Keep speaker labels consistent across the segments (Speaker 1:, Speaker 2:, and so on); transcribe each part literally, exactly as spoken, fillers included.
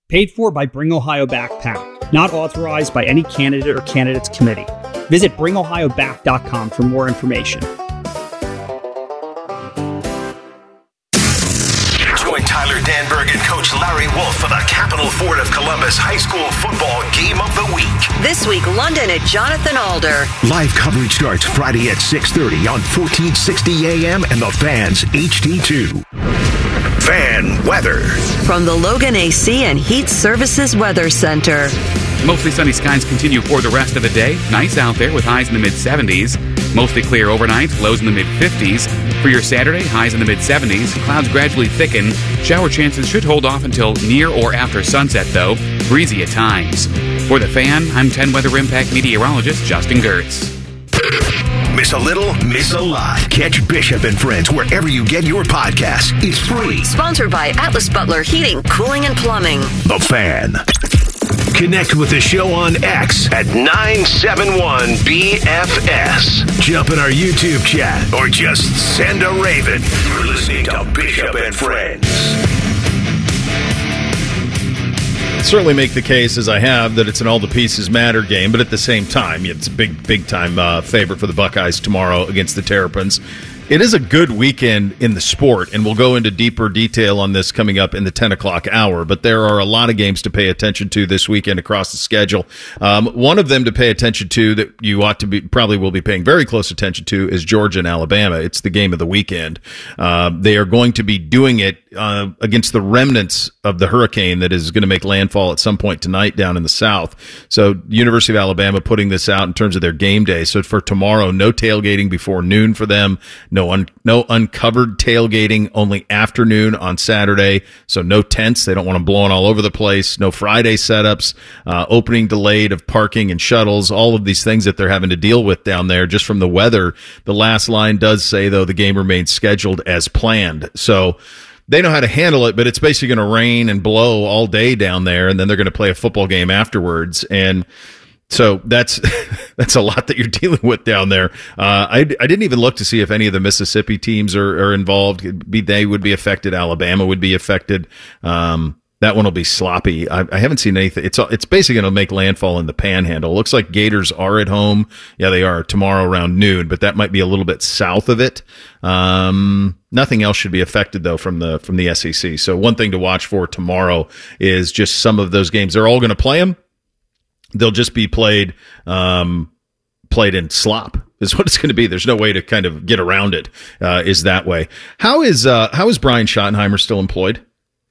Speaker 1: Paid for by Bring Ohio Back PAC. Not authorized by any candidate or candidates committee. Visit bring ohio back dot com for more information.
Speaker 2: Join Tyler Danberg and Coach Larry Wolf for the Capital Ford of Columbus High School Football Game of the Week.
Speaker 3: This week, London at Jonathan Alder.
Speaker 2: Live coverage starts Friday at six thirty on fourteen sixty A M and the Fan's H D two. Fan weather.
Speaker 3: From the Logan A C and Heat Services Weather Center.
Speaker 4: Mostly sunny skies continue for the rest of the day. Nice out there with highs in the mid-seventies. Mostly clear overnight, lows in the mid-fifties. For your Saturday, highs in the mid-seventies. Clouds gradually thicken. Shower chances should hold off until near or after sunset, though. Breezy at times. For the Fan, I'm ten Weather Impact meteorologist Justin Gertz.
Speaker 2: Miss a little, miss a lot. Catch Bishop and Friends wherever you get your podcasts. It's free.
Speaker 3: Sponsored by Atlas Butler Heating, Cooling, and Plumbing.
Speaker 2: The Fan. Connect with the show on X at nine seven one B F S. Jump in our YouTube chat or just send a raven. You're listening to Bishop and Friends.
Speaker 5: Certainly make the case, as I have, that it's an all-the-pieces-matter game, but at the same time, it's a big, big-time uh, favorite for the Buckeyes tomorrow against the Terrapins. It is a good weekend in the sport, and we'll go into deeper detail on this coming up in the ten o'clock hour, but there are a lot of games to pay attention to this weekend across the schedule. Um, one of them to pay attention to that you ought to be probably will be paying very close attention to is Georgia and Alabama. It's the game of the weekend. Uh, they are going to be doing it uh, against the remnants of the hurricane that is going to make landfall at some point tonight down in the South. So University of Alabama putting this out in terms of their game day. So for tomorrow, no tailgating before noon for them. No No un- no uncovered tailgating, only afternoon on Saturday. So no tents. They don't want them blowing all over the place. No Friday setups, uh, opening delayed of parking and shuttles, all of these things that they're having to deal with down there just from the weather. The last line does say, though, the game remains scheduled as planned. So they know how to handle it, but it's basically going to rain and blow all day down there, and then they're going to play a football game afterwards. And So that's that's a lot that you're dealing with down there. Uh, I, I didn't even look to see if any of the Mississippi teams are, are involved. Be, they would be affected. Alabama would be affected. Um, that one will be sloppy. I, I haven't seen anything. It's it's basically going to make landfall in the Panhandle. It looks like Gators are at home. Yeah, they are tomorrow around noon, but that might be a little bit south of it. Um, nothing else should be affected though from the from the S E C. So one thing to watch for tomorrow is just some of those games. They're all going to play them. They'll just be played um, played in slop is what it's going to be. There's no way to kind of get around it. Uh, is that way? How is uh, how is Brian Schottenheimer still employed?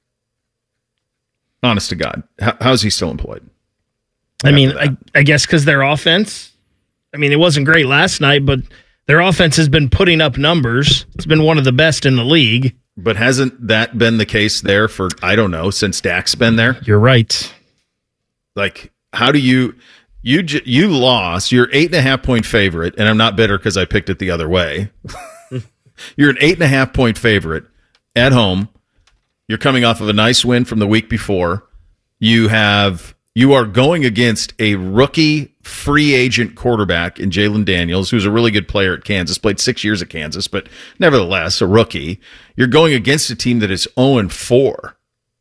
Speaker 5: Honest to God, how, how is he still employed?
Speaker 6: I mean, I, I guess because their offense. I mean, it wasn't great last night, but their offense has been putting up numbers. It's been one of the best in the league.
Speaker 5: But hasn't that been the case there for I don't know since Dak's been there?
Speaker 6: You're right.
Speaker 5: Like. How do you you you lost? You're eight and a half point favorite, and I'm not bitter because I picked it the other way. You're an eight and a half point favorite at home. You're coming off of a nice win from the week before. You have you are going against a rookie free agent quarterback in Jalen Daniels, who's a really good player at Kansas. Played six years at Kansas, but nevertheless a rookie. You're going against a team that is zero and four,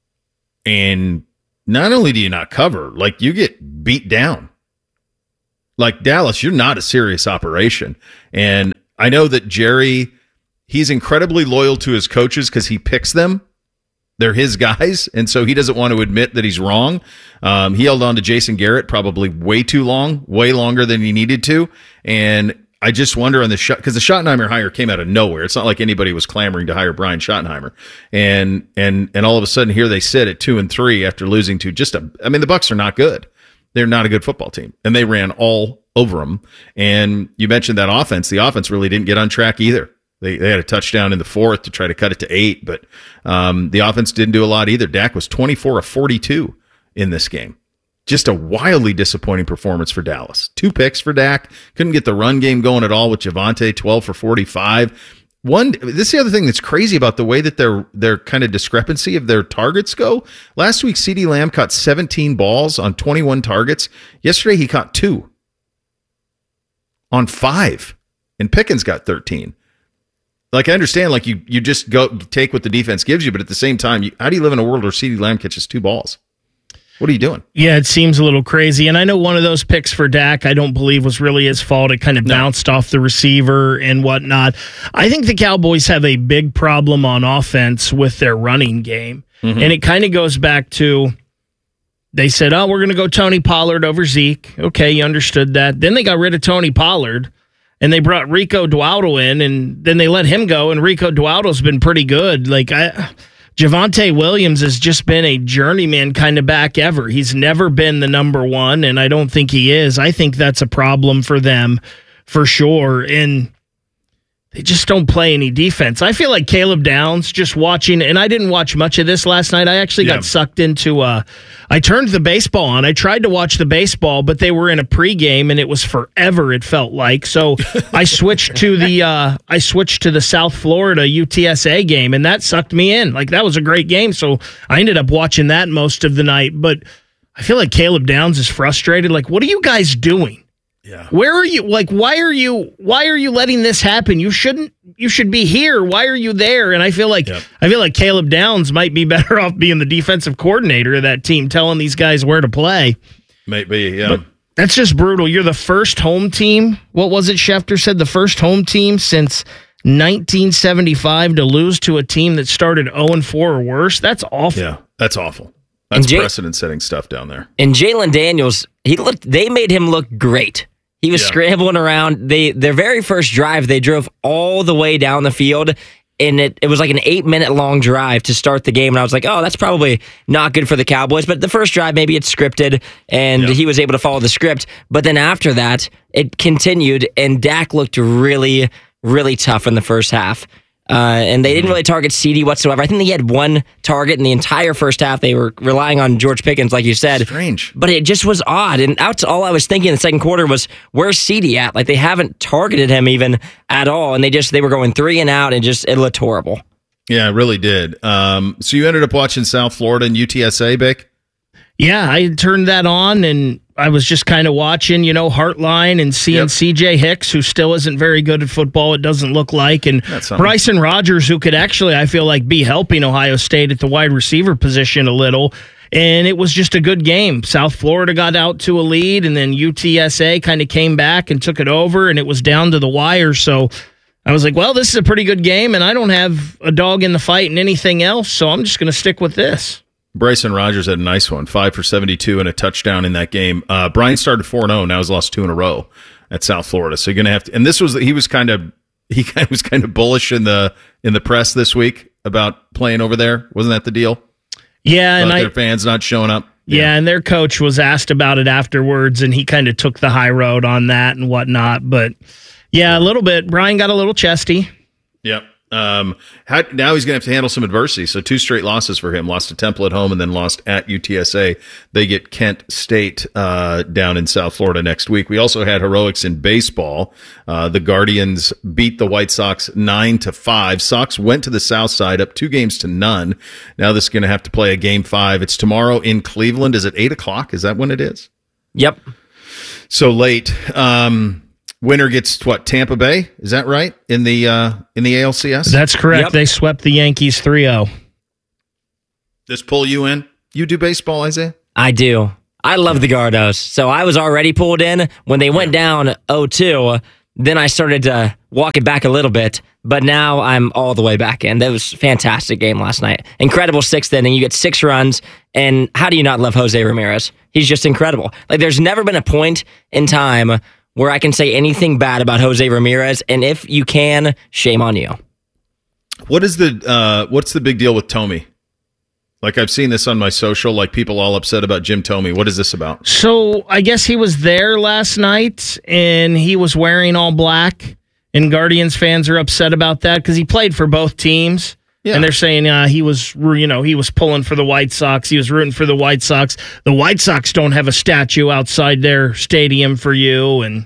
Speaker 5: and not only do you not cover, like you get beat down. Like Dallas, you're not a serious operation. And I know that Jerry, he's incredibly loyal to his coaches because he picks them. They're his guys. And so he doesn't want to admit that he's wrong. Um, he held on to Jason Garrett probably way too long, way longer than he needed to. And I just wonder on the shot because the Schottenheimer hire came out of nowhere. It's not like anybody was clamoring to hire Brian Schottenheimer, and and and all of a sudden here they sit at two and three after losing to just a. I mean the Bucs are not good. They're not a good football team, and they ran all over them. And you mentioned that offense. The offense really didn't get on track either. They they had a touchdown in the fourth to try to cut it to eight, but um, the offense didn't do a lot either. Dak was twenty-four of forty-two in this game. Just a wildly disappointing performance for Dallas. Two picks for Dak. Couldn't get the run game going at all with Javonte, twelve for forty-five. One, this is the other thing that's crazy about the way that their their kind of discrepancy of their targets go. Last week, CeeDee Lamb caught seventeen balls on twenty-one targets. Yesterday, he caught two on five, and Pickens got thirteen. Like, I understand, like, you you just go take what the defense gives you, but at the same time, you, how do you live in a world where CeeDee Lamb catches two balls? What are you doing?
Speaker 6: Yeah, it seems a little crazy. And I know one of those picks for Dak, I don't believe was really his fault. It kind of no. bounced off the receiver and whatnot. I think the Cowboys have a big problem on offense with their running game. Mm-hmm. And it kind of goes back to, they said, oh, we're going to go Tony Pollard over Zeke. Okay, you understood that. Then they got rid of Tony Pollard, and they brought Rico Dowdle in, and then they let him go, and Rico Dowdle's been pretty good. Like, I... Javonte Williams has just been a journeyman kind of back ever. He's never been the number one, and I don't think he is. I think that's a problem for them for sure, and they just don't play any defense. I feel like Caleb Downs, just watching, and I didn't watch much of this last night. I actually yeah. got sucked into, uh, I turned the baseball on. I tried to watch the baseball, but they were in a pregame, and it was forever, it felt like. So I switched to the, uh, I switched to the South Florida U T S A game, and that sucked me in. Like, that was a great game, so I ended up watching that most of the night. But I feel like Caleb Downs is frustrated. Like, what are you guys doing?
Speaker 5: Yeah.
Speaker 6: Where are you? Like, why are you? Why are you letting this happen? You shouldn't. You should be here. Why are you there? And I feel like yep. I feel like Caleb Downs might be better off being the defensive coordinator of that team, telling these guys where to play.
Speaker 5: Maybe, yeah.
Speaker 6: But that's just brutal. You're the first home team. What was it? Schefter said the first home team since nineteen seventy-five to lose to a team that started oh and four or worse. That's awful.
Speaker 5: Yeah, that's awful. That's J- precedent-setting stuff down there.
Speaker 7: And Jalen Daniels, he looked. They made him look great. He was yeah. scrambling around. They their very first drive, they drove all the way down the field, and it, it was like an eight-minute long drive to start the game. And I was like, oh, that's probably not good for the Cowboys. But the first drive, maybe it's scripted, and yeah. he was able to follow the script. But then after that, it continued, and Dak looked really, really tough in the first half. Uh, and they didn't really target C D whatsoever. I think they had one target in the entire first half. They were relying on George Pickens, like you said.
Speaker 5: Strange.
Speaker 7: But it just was odd. And that's all I was thinking in the second quarter was, where's C D at? Like, they haven't targeted him even at all. And they just they were going three and out, and just it looked horrible.
Speaker 5: Yeah, it really did. Um, so you ended up watching South Florida and U T S A, Bick?
Speaker 6: Yeah, I turned that on, and I was just kind of watching, you know, Hartline and seeing yep. C J Hicks, who still isn't very good at football, it doesn't look like, and Bryson Rogers, who could actually, I feel like, be helping Ohio State at the wide receiver position a little. And it was just a good game. South Florida got out to a lead, and then U T S A kind of came back and took it over, and it was down to the wire. So I was like, well, this is a pretty good game, and I don't have a dog in the fight and anything else, so I'm just going to stick with this.
Speaker 5: Bryson Rogers had a nice one, five for seventy-two and a touchdown in that game. Uh, Brian started four and oh, now he's lost two in a row at South Florida. So you're going to have to, and this was, he was kind of, he kind of was kind of bullish in the, in the press this week about playing over there. Wasn't that the deal?
Speaker 6: Yeah.
Speaker 5: About
Speaker 6: and
Speaker 5: their
Speaker 6: I,
Speaker 5: fans not showing up.
Speaker 6: Yeah, yeah. And their coach was asked about it afterwards, and he kind of took the high road on that and whatnot. But yeah, a little bit. Brian got a little chesty.
Speaker 5: Yep. Um, how, now he's going to have to handle some adversity. So two straight losses for him. Lost to Temple at home and then lost at U T S A. They get Kent State uh, down in South Florida next week. We also had heroics in baseball. Uh, the Guardians beat the White Sox nine to five. Sox went to the South Side up two games to none. Now this is going to have to play a game five. It's tomorrow in Cleveland. Is it eight o'clock? Is that when it is?
Speaker 7: Yep.
Speaker 5: So late. Um, Winner gets what? Tampa Bay, is that right? In the uh, in the A L C S?
Speaker 6: That's correct. Yep. They swept the Yankees three oh.
Speaker 5: This pull you in? You do baseball, Isaiah?
Speaker 7: I do. I love the Gardos. So I was already pulled in when they went down oh two. Then I started to walk it back a little bit, but now I'm all the way back in. That was a fantastic game last night. Incredible sixth inning. You get six runs, and how do you not love Jose Ramirez? He's just incredible. Like, there's never been a point in time where I can say anything bad about Jose Ramirez, and if you can, shame on you.
Speaker 5: What is the uh, what's the big deal with Tomey? Like, I've seen this on my social, like people all upset about Jim Tomey. What is this about?
Speaker 6: So I guess he was there last night, and he was wearing all black, and Guardians fans are upset about that because he played for both teams. Yeah. And they're saying uh, he was, you know, he was pulling for the White Sox. He was rooting for the White Sox. The White Sox don't have a statue outside their stadium for you. And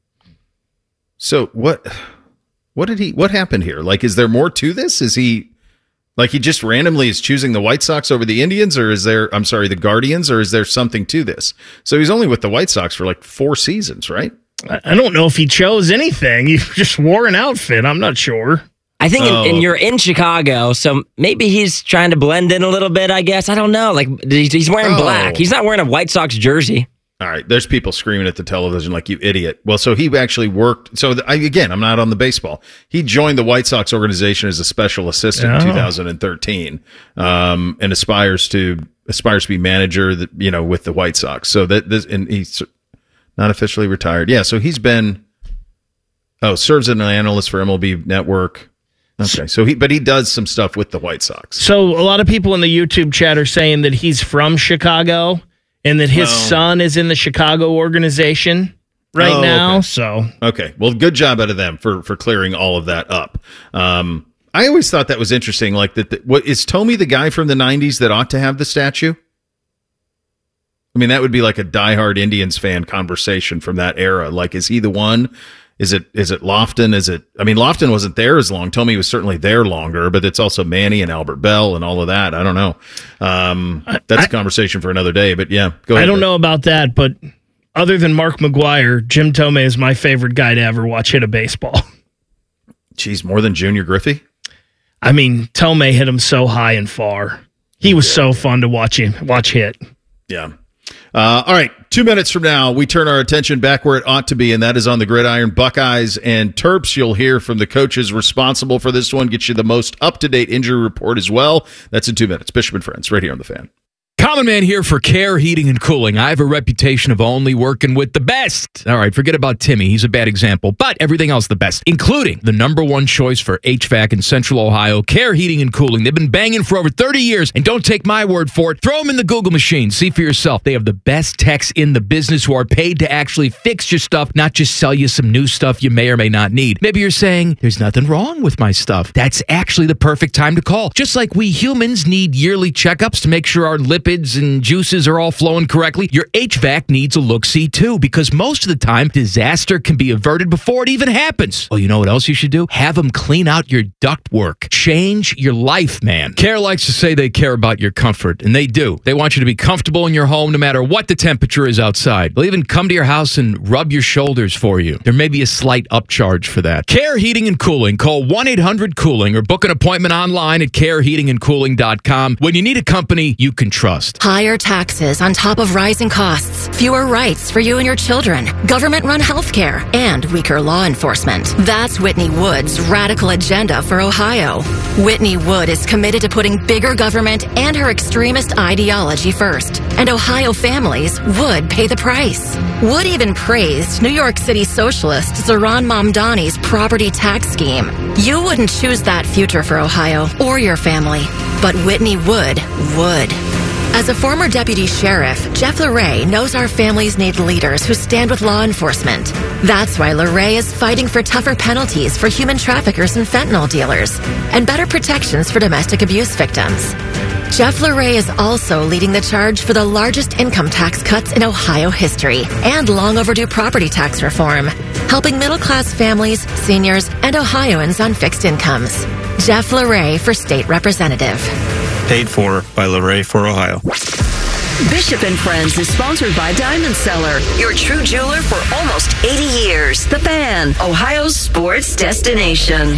Speaker 5: so what? What did he? What happened here? Like, is there more to this? Is he like he just randomly is choosing the White Sox over the Indians, or is there? I'm sorry, the Guardians, or is there something to this? So he's only with the White Sox for like four seasons, right?
Speaker 6: I don't know if he chose anything. He just wore an outfit. I'm not sure.
Speaker 7: I think
Speaker 5: Oh.
Speaker 7: in, in, you're in Chicago, so maybe he's trying to blend in a little bit, I guess. I don't know. Like, he's he's wearing
Speaker 5: Oh.
Speaker 7: black. He's not wearing a White Sox jersey.
Speaker 5: All right, there's people screaming at the television like, you idiot. Well, so he actually worked. So, the, I, again, I'm not on the baseball. He joined the White Sox organization as a special assistant
Speaker 6: Oh.
Speaker 5: in two thousand thirteen, um, and aspires to aspires to be manager, that, you know, with the White Sox. So that this, and he's not officially retired. Yeah, so he's been, oh, serves as an analyst for M L B Network. Okay, so he, but he does some stuff with the White Sox.
Speaker 6: So a lot of people in the YouTube chat are saying that he's from Chicago and that his
Speaker 5: Oh.
Speaker 6: son is in the Chicago organization right
Speaker 5: Oh,
Speaker 6: now.
Speaker 5: okay.
Speaker 6: So
Speaker 5: Okay, well, good job out of them for for clearing all of that up. Um, I always thought that was interesting. Like that, that what is Tomey the guy from the nineties that ought to have the statue? I mean, that would be like a diehard Indians fan conversation from that era. Like, is he the one? Is it is it Lofton? Is it? I mean, Lofton wasn't there as long. Tomey was certainly there longer, but it's also Manny and Albert Bell and all of that. I don't know. Um, that's
Speaker 6: I-
Speaker 5: a conversation for another day. But yeah, go ahead.
Speaker 6: I don't
Speaker 5: Rick.
Speaker 6: know about that, but other than Mark McGwire, Jim Tomei is my favorite guy to ever watch hit a baseball.
Speaker 5: Geez, more than Junior Griffey.
Speaker 6: I mean, Tomei hit him so high and far. He was so fun to watch him watch hit.
Speaker 5: Yeah. Uh, all right. Two minutes from now, we turn our attention back where it ought to be, and that is on the gridiron. Buckeyes and Terps. You'll hear from the coaches responsible for this one. Get you the most up-to-date injury report as well. That's in two minutes. Bishop and Friends, right here on The Fan.
Speaker 8: Common Man here for Care Heating and Cooling. I have a reputation of only working with the best. All right, forget about Timmy. He's a bad example, but everything else the best, including the number one choice for H V A C in Central Ohio, Care Heating and Cooling. They've been banging for over thirty years, and don't take my word for it. Throw them in the Google machine. See for yourself. They have the best techs in the business who are paid to actually fix your stuff, not just sell you some new stuff you may or may not need. Maybe you're saying, there's nothing wrong with my stuff. That's actually the perfect time to call. Just like we humans need yearly checkups to make sure our lipids and juices are all flowing correctly, your H V A C needs a look-see too, because most of the time, disaster can be averted before it even happens. Well, you know what else you should do? Have them clean out your ductwork. Change your life, man. Care likes to say they care about your comfort, and they do. They want you to be comfortable in your home no matter what the temperature is outside. They'll even come to your house and rub your shoulders for you. There may be a slight upcharge for that. Care Heating and Cooling. Call one eight hundred cooling or book an appointment online at care heating and cooling dot com when you need a company you can trust.
Speaker 9: Higher taxes on top of rising costs, fewer rights for you and your children, government-run healthcare, and weaker law enforcement. That's Whitney Wood's radical agenda for Ohio. Whitney Wood is committed to putting bigger government and her extremist ideology first, and Ohio families would pay the price. Wood even praised New York City socialist Zohran Mamdani's property tax scheme. You wouldn't choose that future for Ohio or your family, but Whitney Wood would. As a former deputy sheriff, Jeff LeRae knows our families need leaders who stand with law enforcement. That's why LeRae is fighting for tougher penalties for human traffickers and fentanyl dealers, and better protections for domestic abuse victims. Jeff LeRae is also leading the charge for the largest income tax cuts in Ohio history and long overdue property tax reform, helping middle-class families, seniors, and Ohioans on fixed incomes. Jeff LeRae for state representative.
Speaker 10: Paid for by LeRae for Ohio.
Speaker 3: Bishop and Friends is sponsored by Diamond Seller, your true jeweler for almost eighty years. The Fan, Ohio's sports destination.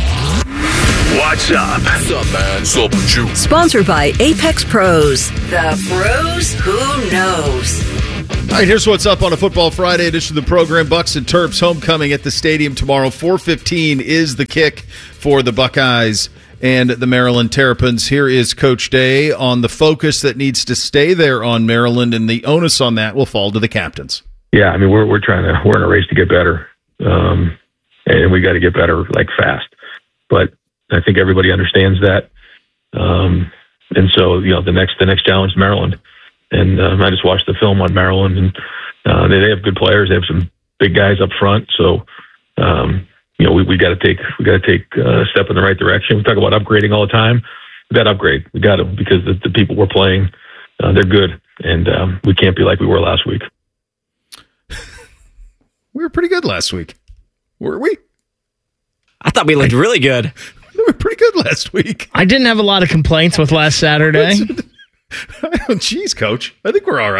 Speaker 2: What's up?
Speaker 11: What's up, man? What's up with you?
Speaker 3: Sponsored by Apex Pros. The pros who knows.
Speaker 5: All right, here's what's up on a Football Friday edition of the program. Bucks and Terps homecoming at the stadium tomorrow. four fifteen is the kick for the Buckeyes and the Maryland Terrapins. Here is Coach Day on the focus that needs to stay there on Maryland, and the onus on that will fall to the captains.
Speaker 12: Yeah, I mean, we're we're trying to we're in a race to get better, um, and we got to get better like fast. But I think everybody understands that, um, and so you know the next the next challenge is Maryland. And um, I just watched the film on Maryland, and uh, they, they have good players. They have some big guys up front. So, um, you know, we, we got to take we got to take a step in the right direction. We talk about upgrading all the time. We got to upgrade. We got to because the, the people we're playing, uh, they're good, and um, we can't be like we were last week.
Speaker 5: We were pretty good last week, were we?
Speaker 7: I thought we looked really good.
Speaker 5: We were pretty good last week.
Speaker 6: I didn't have a lot of complaints with last Saturday.
Speaker 5: Oh, geez, Coach. I think we're all right.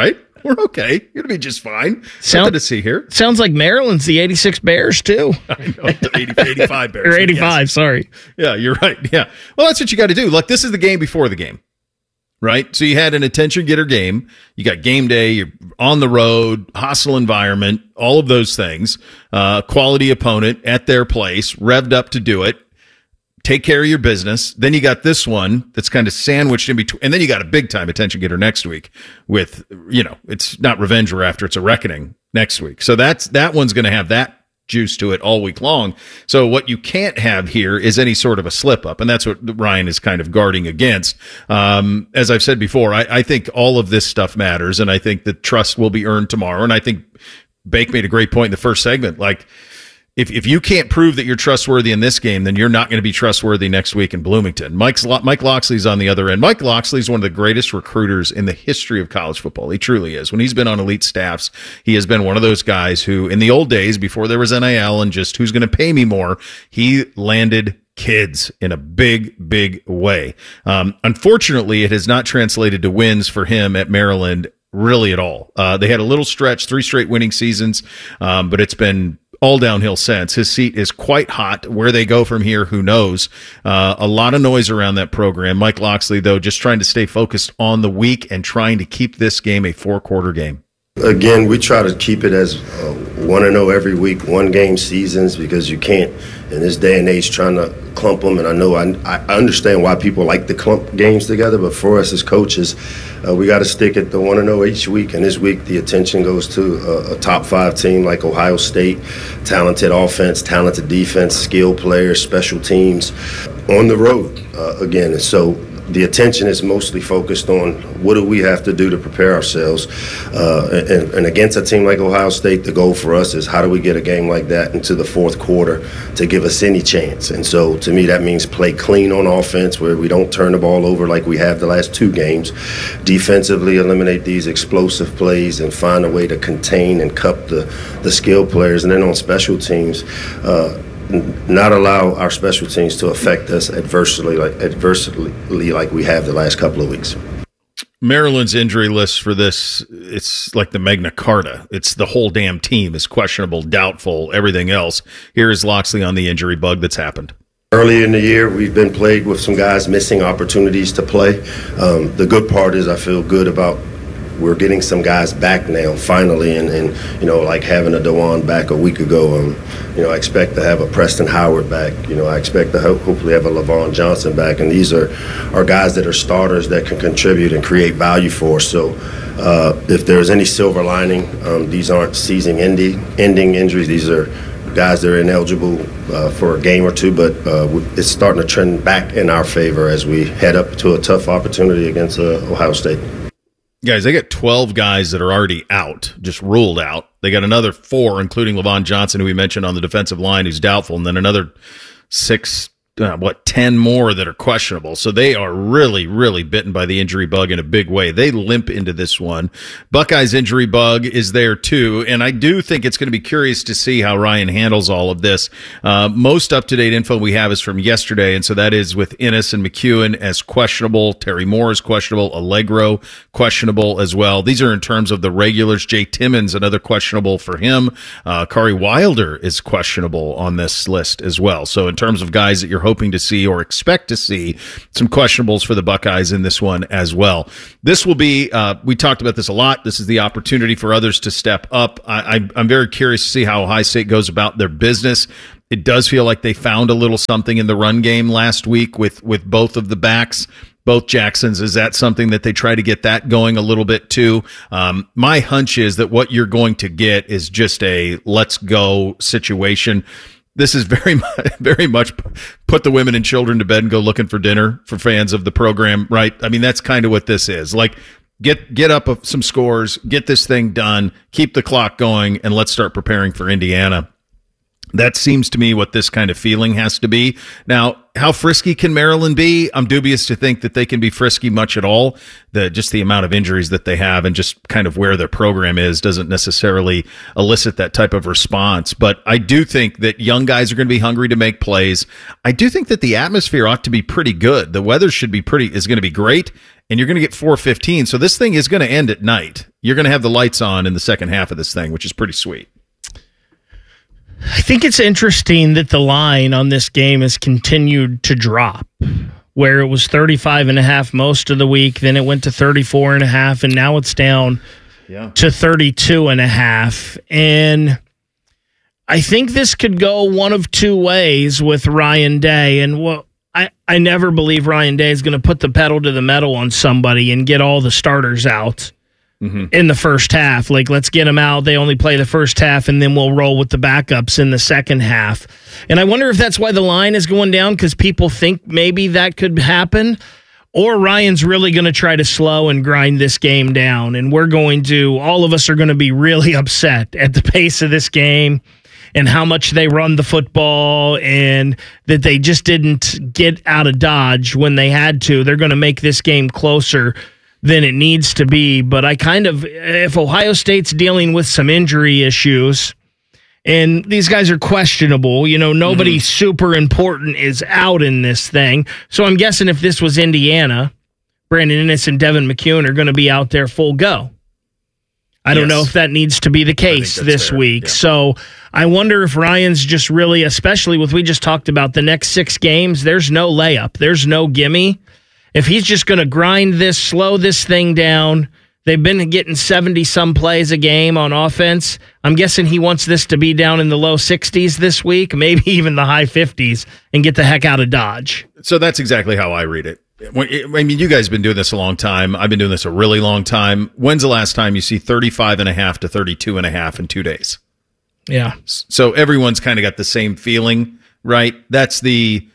Speaker 5: we're okay. You're going to be just fine.
Speaker 6: Sound,
Speaker 5: Nothing to see here.
Speaker 6: Sounds like Maryland's the eighty-six Bears, too.
Speaker 5: I know, the eighty, eighty-five Bears.
Speaker 6: Or eighty-five,
Speaker 5: yes.
Speaker 6: sorry.
Speaker 5: Yeah, you're right. Yeah. Well, that's what you got to do. Look, this is the game before the game, right? So you had an attention-getter game. You got game day. You're on the road, hostile environment, all of those things. Uh, quality opponent at their place, revved up to do it. Take care of your business. Then you got this one that's kind of sandwiched in between. And then you got a big-time attention-getter next week with, you know, it's not revenge or after, it's a reckoning next week. So that's that one's going to have that juice to it all week long. So what you can't have here is any sort of a slip up. And that's what Ryan is kind of guarding against. Um, as I've said before, I, I think all of this stuff matters. And I think that trust will be earned tomorrow. And I think Bake made a great point in the first segment. Like, if if you can't prove that you're trustworthy in this game, then you're not going to be trustworthy next week in Bloomington. Mike's, Mike Locksley's on the other end. Mike Locksley's one of the greatest recruiters in the history of college football. He truly is. When he's been on elite staffs, he has been one of those guys who, in the old days, before there was N I L and just who's going to pay me more, he landed kids in a big, big way. Um, unfortunately, it has not translated to wins for him at Maryland really at all. Uh, they had a little stretch, three straight winning seasons, um, but it's been all downhill since. His seat is quite hot. Where they go from here, who knows? Uh, a lot of noise around that program. Mike Locksley, though, just trying to stay focused on the week and trying to keep this game a four-quarter game.
Speaker 13: Again, we try to keep it as uh, one and oh every week, one-game seasons, because you can't, in this day and age, trying to clump them. And I know I, I understand why people like to clump games together, but for us as coaches, uh, we got to stick at the one and oh each week. And this week, the attention goes to a, a top-five team like Ohio State, talented offense, talented defense, skilled players, special teams, on the road uh, again. And so the attention is mostly focused on what do we have to do to prepare ourselves. Uh, and, and against a team like Ohio State, the goal for us is how do we get a game like that into the fourth quarter to give us any chance. And so to me, that means play clean on offense where we don't turn the ball over like we have the last two games. Defensively, eliminate these explosive plays and find a way to contain and cup the, the skilled players. And then on special teams, uh, not allow our special teams to affect us adversely like adversely like we have the last couple of weeks.
Speaker 5: Maryland's injury list for this, it's like the Magna Carta. It's the whole damn team is questionable, doubtful, everything else. Here is Locksley on the injury bug that's happened.
Speaker 13: Early in the year, we've been plagued with some guys missing opportunities to play. Um, the good part is I feel good about we're getting some guys back now, finally, and, and you know, like having a DeJuan back a week ago. Um, you know, I expect to have a Preston Howard back. You know, I expect to ho- hopefully have a LaVon Johnson back, and these are, are guys that are starters that can contribute and create value for us. So uh, if there's any silver lining, um, these aren't season-ending ending injuries. These are guys that are ineligible uh, for a game or two, but uh, it's starting to trend back in our favor as we head up to a tough opportunity against uh, Ohio State.
Speaker 5: Guys, they got twelve guys that are already out, just ruled out. They got another four, including LaVon Johnson, who we mentioned on the defensive line, who's doubtful, and then another six, uh, what, ten more that are questionable. So they are really, really bitten by the injury bug in a big way. They limp into this one. Buckeyes injury bug is there too, and I do think it's going to be curious to see how Ryan handles all of this. Uh, most up-to-date info we have is from yesterday, and so that is with Innes and McEwen as questionable. Terry Moore is questionable. Allegro questionable as well. These are in terms of the regulars. Jay Timmons, another questionable for him. Uh, Kari Wilder is questionable on this list as well. So in terms of guys that you're hoping to see or expect to see, some questionables for the Buckeyes in this one as well. This will be, uh, we talked about this a lot. This is the opportunity for others to step up. I, I, I'm very curious to see how Ohio State goes about their business. It does feel like they found a little something in the run game last week with, with both of the backs. Both Jacksons. Is that something that they try to get that going a little bit too? Um, my hunch is that what you're going to get is just a let's go situation. This is very much, very much put the women and children to bed and go looking for dinner for fans of the program, right? I mean, that's kind of what this is. Like, get get up some scores, get this thing done, keep the clock going, and let's start preparing for Indiana. That seems to me what this kind of feeling has to be. Now, how frisky can Maryland be? I'm dubious to think that they can be frisky much at all. The just the amount of injuries that they have and just kind of where their program is doesn't necessarily elicit that type of response. But I do think that young guys are going to be hungry to make plays. I do think that the atmosphere ought to be pretty good. The weather should be pretty is going to be great. and you're going to get four fifteen. So this thing is going to end at night. You're going to have the lights on in the second half of this thing, which is pretty sweet.
Speaker 6: I think it's interesting that the line on this game has continued to drop, where it was thirty-five and a half most of the week, then it went to thirty-four and a half, and now it's down yeah. to thirty-two and a half. And I think this could go one of two ways with Ryan Day. And well, I, I never believe Ryan Day is going to put the pedal to the metal on somebody and get all the starters out mm-hmm. in the first half. Like, let's get them out. They only play the first half, and then we'll roll with the backups in the second half. And I wonder if that's why the line is going down, because people think maybe that could happen. Or Ryan's really going to try to slow and grind this game down. And we're going to, all of us are going to be really upset at the pace of this game and how much they run the football and that they just didn't get out of Dodge when they had to. They're going to make this game closer than it needs to be. But I kind of, if Ohio State's dealing with some injury issues, and these guys are questionable, you know, nobody mm-hmm. super important is out in this thing. So I'm guessing if this was Indiana, Brandon Inniss and Devin McCune are going to be out there full go. I don't yes. know if that needs to be the case this fair. week. Yeah. So I wonder if Ryan's just really, especially with we just talked about the next six games, there's no layup. There's no gimme. If he's just going to grind this, slow this thing down, they've been getting seventy-some plays a game on offense. I'm guessing he wants this to be down in the low sixties this week, maybe even the high fifties, and get the heck out of Dodge.
Speaker 5: So that's exactly how I read it. I mean, you guys have been doing this a long time. I've been doing this a really long time. When's the last time you see thirty-five and a half to thirty-two and a half in two days?
Speaker 6: Yeah.
Speaker 5: So everyone's kind of got the same feeling, right? That's the,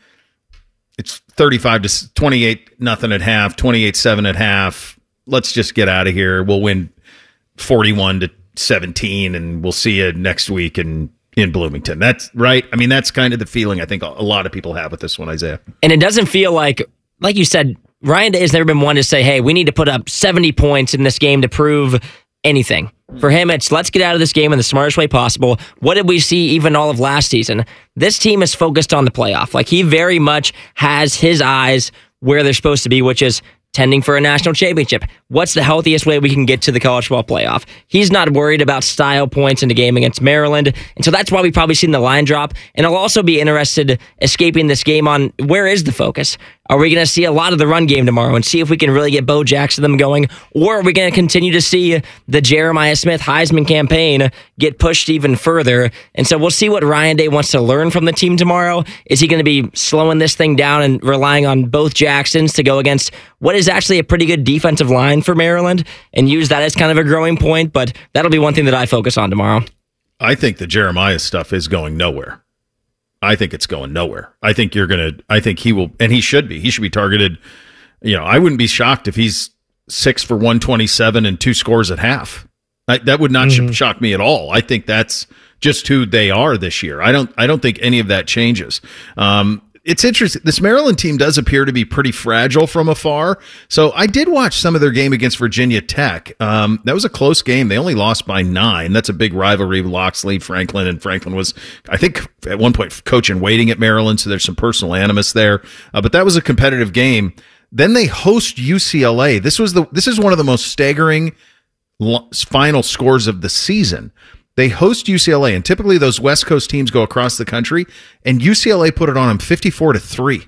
Speaker 5: it's thirty-five to twenty-eight nothing at half, twenty-eight seven at half. Let's just get out of here. We'll win forty-one to seventeen, and we'll see you next week in, in Bloomington. That's right. I mean, that's kind of the feeling I think a lot of people have with this one, Isaiah.
Speaker 7: And it doesn't feel like, like you said, Ryan Day has never been one to say, hey, we need to put up seventy points in this game to prove anything. For him, it's let's get out of this game in the smartest way possible. What did we see even all of last season? This team is focused on the playoff. Like, he very much has his eyes where they're supposed to be, which is tending for a national championship. What's the healthiest way we can get to the college football playoff? He's not worried about style points in a game against Maryland. And so that's why we've probably seen the line drop. And I'll also be interested escaping this game on where is the focus? Are we going to see a lot of the run game tomorrow and see if we can really get Bo Jackson them going? Or are we going to continue to see the Jeremiah Smith Heisman campaign get pushed even further? And so we'll see what Ryan Day wants to learn from the team tomorrow. Is he going to be slowing this thing down and relying on both Jacksons to go against what is actually a pretty good defensive line for Maryland and use that as kind of a growing point? But that'll be one thing that I focus on tomorrow.
Speaker 5: I think the Jeremiah stuff is going nowhere. I think it's going nowhere. I think you're going to, I think he will, and he should be. He should be targeted. You know, I wouldn't be shocked if he's six for one twenty-seven and two scores at half. I, that would not mm-hmm. shock me at all. I think that's just who they are this year. I don't, I don't think any of that changes. Um, It's interesting. This Maryland team does appear to be pretty fragile from afar. So I did watch some of their game against Virginia Tech. Um, that was a close game. They only lost by nine. That's a big rivalry. Loxley, Franklin, and Franklin was, I think, at one point coaching waiting at Maryland. So there's some personal animus there. Uh, but that was a competitive game. Then they host U C L A. This was the. This is one of the most staggering lo- final scores of the season. They host U C L A, and typically those West Coast teams go across the country, and U C L A put it on them fifty-four to three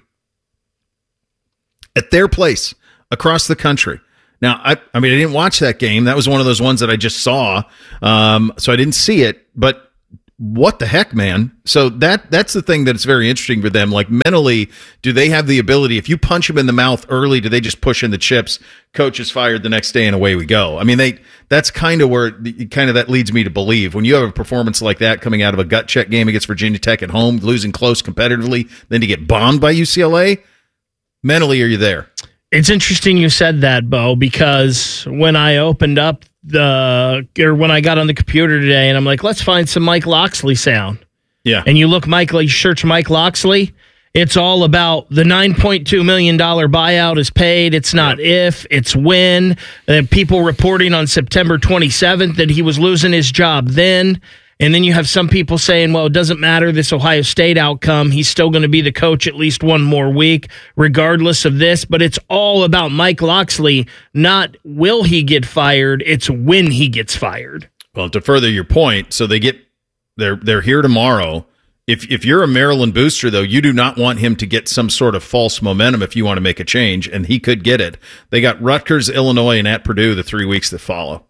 Speaker 5: at their place across the country. Now, I, I mean, I didn't watch that game. That was one of those ones that I just saw, um, so I didn't see it. But what the heck, man? So that that's the thing that's very interesting for them. Like, mentally, do they have the ability? If you punch them in the mouth early, do they just push in the chips? Coach is fired the next day, and away we go. I mean, they that's kind of where kind of that leads me to believe when you have a performance like that coming out of a gut check game against Virginia Tech at home, losing close competitively, then to get bombed by U C L A. Mentally, are you there?
Speaker 6: It's interesting you said that, Bo, because when I opened up the or when I got on the computer today and I'm like, let's find some Mike Loxley sound.
Speaker 5: Yeah.
Speaker 6: And you look, Mike, you search Mike Loxley. It's all about the nine point two million dollars buyout is paid. It's not yeah. if, it's when. Uh, people reporting on September twenty-seventh that he was losing his job then. And then you have some people saying, well, it doesn't matter this Ohio State outcome. He's still going to be the coach at least one more week, regardless of this. But it's all about Mike Locksley, not will he get fired. It's when he gets fired.
Speaker 5: Well, to further your point, so they get they're they're here tomorrow. If if you're a Maryland booster, though, you do not want him to get some sort of false momentum if you want to make a change, and he could get it. They got Rutgers, Illinois, and at Purdue the three weeks that follow.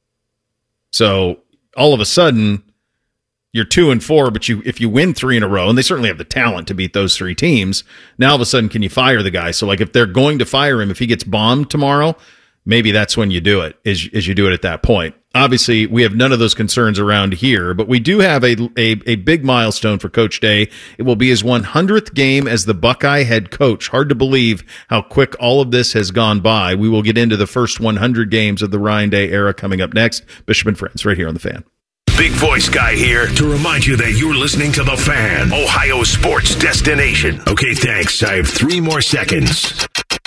Speaker 5: So all of a sudden, you're two and four, but you if you win three in a row, and they certainly have the talent to beat those three teams, now all of a sudden can you fire the guy? So like if they're going to fire him, if he gets bombed tomorrow, maybe that's when you do it, is, is you do it at that point. Obviously, we have none of those concerns around here, but we do have a, a, a big milestone for Coach Day. It will be his one hundredth game as the Buckeye head coach. Hard to believe how quick all of this has gone by. We will get into the first one hundred games of the Ryan Day era coming up next. Bishop and Friends, right here on The Fan.
Speaker 2: Big Voice Guy here to remind you that you're listening to The Fan, Ohio sports destination. Okay, thanks. I have three more seconds.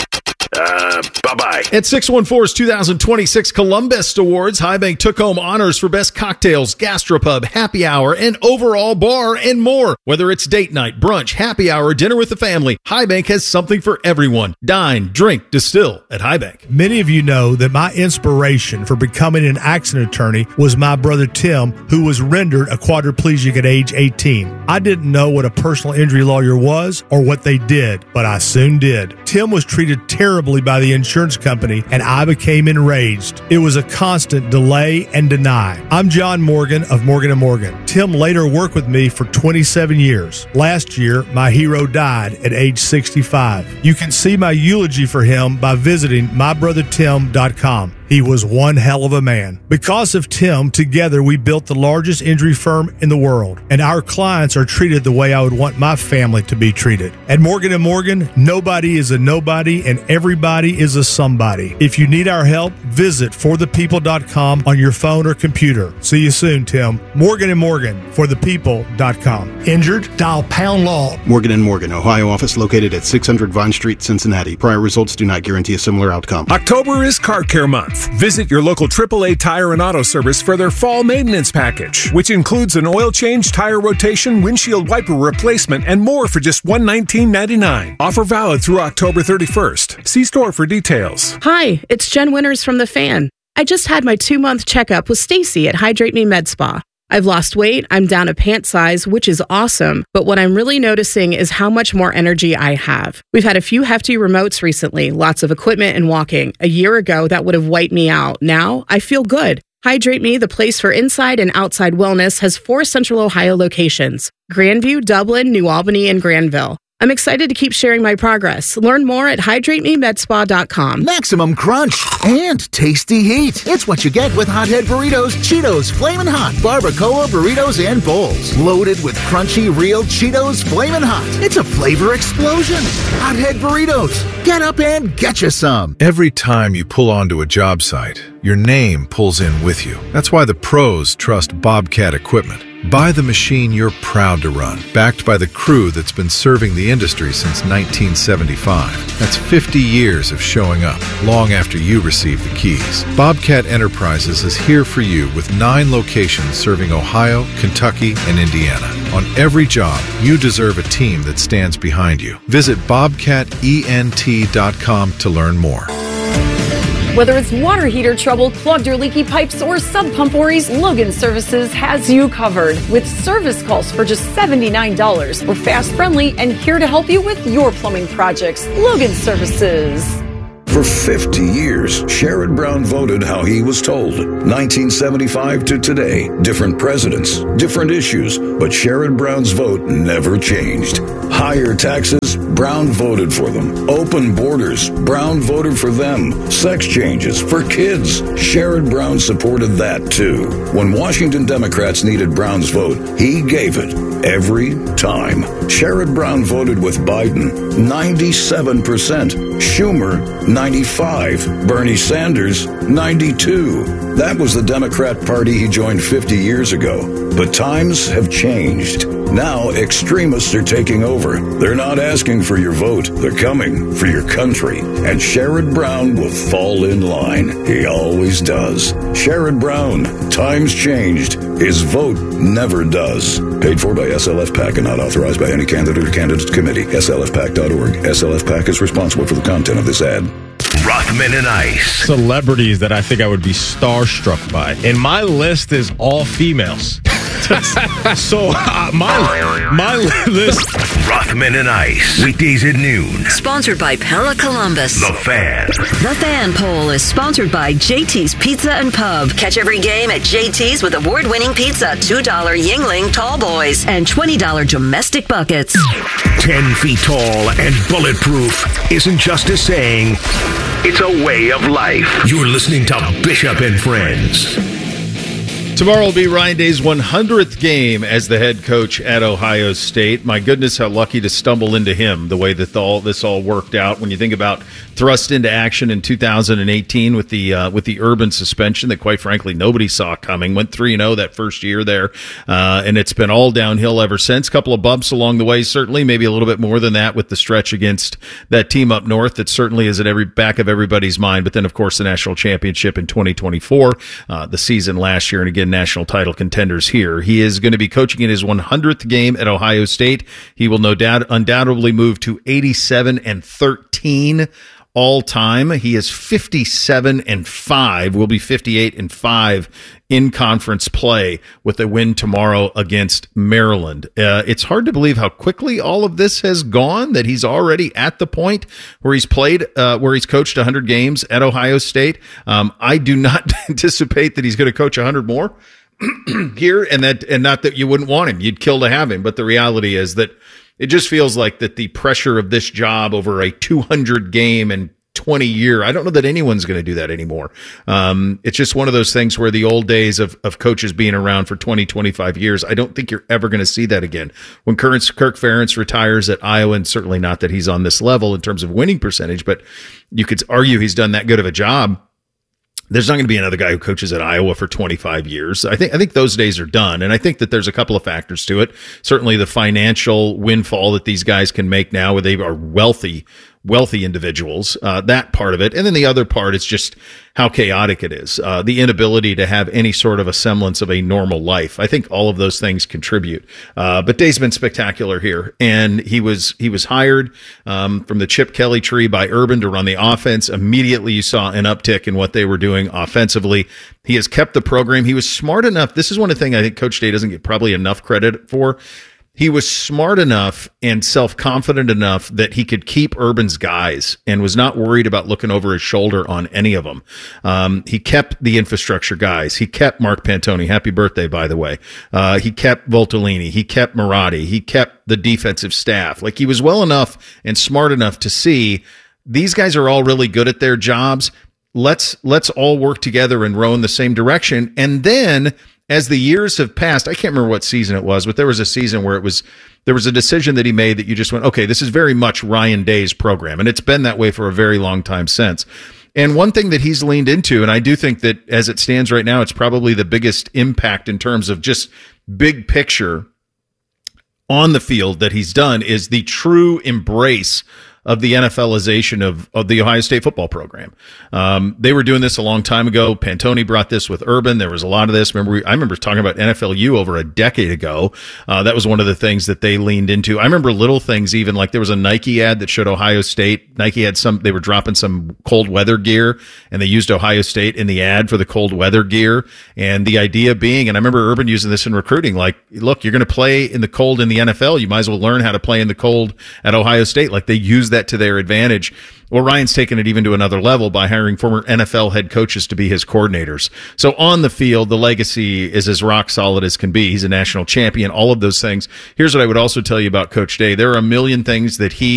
Speaker 2: Uh, bye-bye.
Speaker 5: At six one four's two thousand twenty-six Columbus Awards, High Bank took home honors for best cocktails, gastropub, happy hour, and overall bar and more. Whether it's date night, brunch, happy hour, dinner with the family, High Bank has something for everyone. Dine, drink, distill at High Bank.
Speaker 14: Many of you know that my inspiration for becoming an accident attorney was my brother Tim, who was rendered a quadriplegic at age eighteen. I didn't know what a personal injury lawyer was or what they did, but I soon did. Tim was treated terribly by the insurance company, and I became enraged. It was a constant delay and deny. I'm John Morgan of Morgan and Morgan. Tim later worked with me for twenty-seven years. Last year, my hero died at age sixty-five. You can see my eulogy for him by visiting my brother tim dot com. He was one hell of a man. Because of Tim, together we built the largest injury firm in the world, and our clients are treated the way I would want my family to be treated. At Morgan and Morgan, nobody is a nobody and everybody is a somebody. If you need our help, visit for the people dot com on your phone or computer. See you soon, Tim. Morgan and Morgan, for the people dot com. Injured? Dial pound law.
Speaker 15: Morgan and Morgan, Ohio office located at six hundred Vine Street, Cincinnati. Prior results do not guarantee a similar outcome.
Speaker 16: October is Car Care Month. Visit your local triple A Tire and Auto Service for their fall maintenance package, which includes an oil change, tire rotation, windshield wiper replacement, and more for just one hundred nineteen ninety-nine. Offer valid through October thirty-first. See store for details.
Speaker 17: Hi, it's Jen Winters from The Fan. I just had my two-month checkup with Stacy at Hydrate Me Med Spa. I've lost weight, I'm down a pant size, which is awesome, but what I'm really noticing is how much more energy I have. We've had a few hefty remotes recently, lots of equipment and walking. A year ago, that would have wiped me out. Now, I feel good. Hydrate Me, the place for inside and outside wellness, has four Central Ohio locations: Grandview, Dublin, New Albany, and Granville. I'm excited to keep sharing my progress. Learn more at hydrate me med spa dot com.
Speaker 18: Maximum crunch and tasty heat. It's what you get with Hothead Burritos, Cheetos, Flamin' Hot, Barbacoa Burritos, and Bowls. Loaded with crunchy, real Cheetos Flamin' Hot. It's a flavor explosion. Hothead Burritos. Get up and get you some.
Speaker 19: Every time you pull onto a job site, your name pulls in with you. That's why the pros trust Bobcat equipment. Buy the machine you're proud to run, backed by the crew that's been serving the industry since nineteen seventy-five. That's fifty years of showing up, long after you receive the keys. Bobcat Enterprises is here for you with nine locations serving Ohio, Kentucky, and Indiana. On every job, you deserve a team that stands behind you. Visit bobcat ent dot com to learn more.
Speaker 20: Whether it's water heater trouble, clogged or leaky pipes, or sub pump worries, Logan Services has you covered. With service calls for just seventy-nine dollars. We're fast, friendly, and here to help you with your plumbing projects. Logan Services.
Speaker 21: For fifty years, Sherrod Brown voted how he was told. nineteen seventy-five to today, different presidents, different issues, but Sherrod Brown's vote never changed. Higher taxes, Brown voted for them. Open borders, Brown voted for them. Sex changes for kids, Sherrod Brown supported that too. When Washington Democrats needed Brown's vote, he gave it every time. Sherrod Brown voted with Biden, ninety-seven percent. Schumer, ninety-five. Bernie Sanders, ninety-two. That was the Democrat Party he joined fifty years ago. But times have changed. Now extremists are taking over. They're not asking for your vote. They're coming for your country. And Sherrod Brown will fall in line. He always does. Sherrod Brown. Times changed. His vote never does. Paid for by S L F PAC and not authorized by any candidate or candidate committee. S L F PAC dot org. S L F PAC is responsible for the content of this ad.
Speaker 2: Rothman and Ice.
Speaker 1: Celebrities that I think I would be starstruck by. And my list is all females. so uh, my my list.
Speaker 2: Rothman and Ice. Weekdays at noon.
Speaker 3: Sponsored by Pella Columbus.
Speaker 2: The Fan.
Speaker 3: The Fan Poll is sponsored by J T's Pizza and Pub. Catch every game at J T's with award-winning pizza, two dollar Yingling Tall Boys, and twenty dollar domestic buckets.
Speaker 2: Ten feet tall and bulletproof isn't just a saying, it's a way of life. You're listening to Bishop and Friends.
Speaker 5: Tomorrow will be Ryan Day's one hundredth game as the head coach at Ohio State. My goodness, how lucky to stumble into him the way that the, all this all worked out. When you think about thrust into action in two thousand eighteen with the uh, with the Urban suspension that, quite frankly, nobody saw coming. Went three and oh that first year there, uh, and it's been all downhill ever since. Couple of bumps along the way, certainly, maybe a little bit more than that with the stretch against that team up north that certainly is at every back of everybody's mind. But then, of course, the national championship in twenty twenty-four, uh, the season last year, and again, national title contenders here. He is going to be coaching in his one hundredth game at Ohio State. He will no doubt undoubtedly move to eighty-seven and thirteen all time. He is fifty-seven and five, will be fifty-eight and five in conference play with a win tomorrow against Maryland. Uh, it's hard to believe how quickly all of this has gone, that he's already at the point where he's played, uh, where he's coached one hundred games at Ohio State. Um, I do not anticipate that he's going to coach one hundred more here, and that, and not that you wouldn't want him. You'd kill to have him. But the reality is that it just feels like that the pressure of this job over a two hundred game and twenty year, I don't know that anyone's going to do that anymore. Um, it's just one of those things where the old days of, of coaches being around for twenty, twenty-five years, I don't think you're ever going to see that again. When Kirk Ferentz retires at Iowa, and certainly not that he's on this level in terms of winning percentage, but you could argue he's done that good of a job. There's not going to be another guy who coaches at Iowa for twenty-five years. I think I think those days are done, and I think that there's a couple of factors to it. Certainly, the financial windfall that these guys can make now, where they are wealthy, wealthy individuals. Uh, that part of it, and then the other part is just how chaotic it is. Uh, the inability to have any sort of a semblance of a normal life. I think all of those things contribute. Uh, but Day's been spectacular here, and he was he was hired um, from the Chip Kelly tree by Urban to run the offense. Immediately, you saw an uptick in what they were doing offensively. He has kept the program. He was smart enough. This is one of the things I think Coach Day doesn't get probably enough credit for. He was smart enough and self-confident enough that he could keep Urban's guys and was not worried about looking over his shoulder on any of them. Um, he kept the infrastructure guys. He kept Mark Pantoni. Happy birthday, by the way. Uh, he kept Voltolini. He kept Marotti. He kept the defensive staff. Like, he was well enough and smart enough to see these guys are all really good at their jobs. Let's, let's all work together and row in the same direction. And then, as the years have passed, I can't remember what season it was, but there was a season where it was, there was a decision that he made that you just went, okay, this is very much Ryan Day's program. And it's been that way for a very long time since. And one thing that he's leaned into, and I do think that as it stands right now, it's probably the biggest impact in terms of just big picture on the field that he's done, is the true embrace of the NFLization of, of the Ohio State football program. Um, they were doing this a long time ago. Pantoni brought this with Urban. There was a lot of this. Remember, we, I remember talking about N F L U over a decade ago. Uh, that was one of the things that they leaned into. I remember little things, even like there was a Nike ad that showed Ohio State. Nike had some, they were dropping some cold weather gear, and they used Ohio State in the ad for the cold weather gear. And the idea being, and I remember Urban using this in recruiting, like, look, you're going to play in the cold in the N F L. You might as well learn how to play in the cold at Ohio State. Like, they use that to their advantage. Well, Ryan's taken it even to another level by hiring former N F L head coaches to be his coordinators. So on the field, the legacy is as rock solid as can be. He's a national champion, all of those things. Here's what I would also tell you about Coach Day. There are a million things that he